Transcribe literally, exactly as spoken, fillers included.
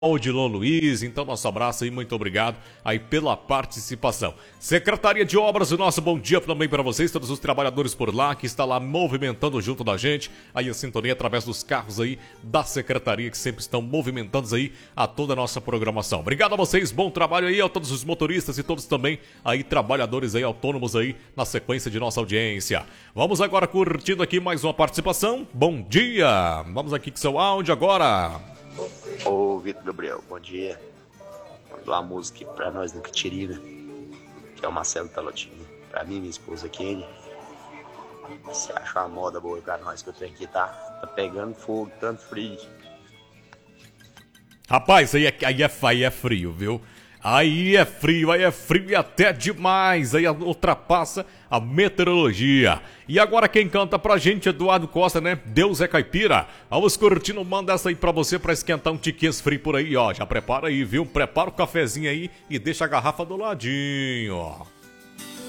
Odilon Luiz, então nosso abraço aí, muito obrigado aí pela participação. Secretaria de Obras, o nosso bom dia também para vocês, todos os trabalhadores por lá que está lá movimentando junto da gente, aí a sintonia através dos carros aí da Secretaria que sempre estão movimentando aí a toda a nossa programação. Obrigado a vocês, bom trabalho aí a todos os motoristas e todos também aí trabalhadores aí autônomos aí na sequência de nossa audiência. Vamos agora curtindo aqui mais uma participação, bom dia, vamos aqui com seu áudio agora. Ô Vitor Gabriel, bom dia. Mandou uma música aqui pra nós no Catirina, que é o Marcelo Talotinho. Pra mim, minha esposa Kenny. Você acha uma moda boa pra nós que eu tenho aqui, tá? Tá pegando fogo, tanto frio. Rapaz, aí é, aí, é, aí é frio, viu? Aí é frio, aí é frio e até demais. Aí ultrapassa a meteorologia. E agora quem canta pra gente, Eduardo Costa, né? Deus é caipira. Vamos curtindo, manda essa aí pra você pra esquentar um tiquinho frio por aí, ó. Já prepara aí, viu? Prepara o cafezinho aí e deixa a garrafa do ladinho, ó.